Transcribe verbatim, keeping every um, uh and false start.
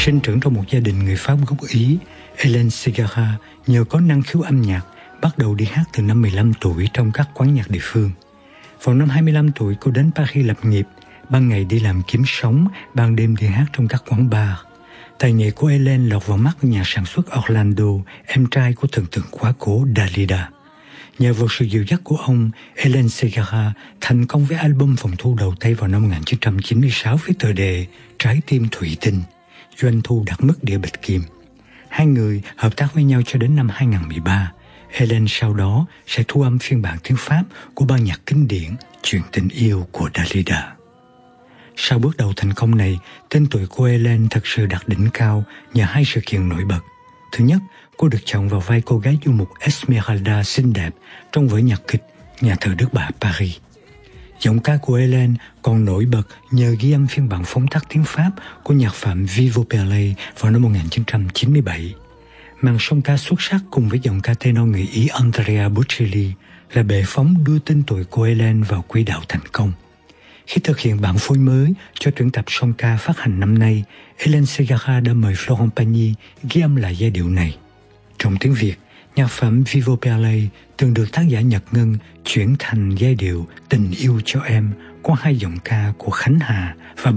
Sinh trưởng trong một gia đình người Pháp gốc Ý, Hélène Ségara nhờ có năng khiếu âm nhạc bắt đầu đi hát từ năm mười lăm tuổi trong các quán nhạc địa phương. Vào năm hai mươi lăm tuổi, cô đến Paris lập nghiệp, ban ngày đi làm kiếm sống, ban đêm đi hát trong các quán bar. Tài nghệ của Hélène lọt vào mắt của nhà sản xuất Orlando, em trai của thần tượng quá cố Dalida. Nhờ vào sự dìu dắt của ông, Hélène Ségara thành công với album phòng thu đầu tay vào năm một nghìn chín trăm chín mươi sáu với tựa đề Trái tim thủy tinh, doanh thu đạt mức đĩa bạch kim. Hai người hợp tác với nhau cho đến năm hai không một ba. Hélène sau đó sẽ thu âm phiên bản tiếng Pháp của ban nhạc kinh điển Chuyện tình yêu của Dalida. Sau bước đầu thành công này, tên tuổi của Hélène thật sự đạt đỉnh cao nhờ hai sự kiện nổi bật. Thứ nhất, cô được chọn vào vai cô gái du mục Esmeralda xinh đẹp trong vở nhạc kịch Nhà thờ Đức Bà Paris. Giọng ca của Hélène còn nổi bật nhờ ghi âm phiên bản phóng tác tiếng Pháp của nhạc phẩm Vivo Perley vào năm một nghìn chín trăm chín mươi bảy. Màn song ca xuất sắc cùng với giọng ca tenor người Ý Andrea Bocelli là bệ phóng đưa tên tuổi của Hélène vào quỹ đạo thành công. Khi thực hiện bản phối mới cho tuyển tập song ca phát hành năm nay, Hélène Ségara đã mời Florent Pagny ghi âm lại giai điệu này. Trong tiếng Việt, nhạc phẩm Vivo Perley từng được tác giả Nhật Ngân chuyển thành giai điệu Tình yêu cho em qua hai giọng ca của Khánh Hà và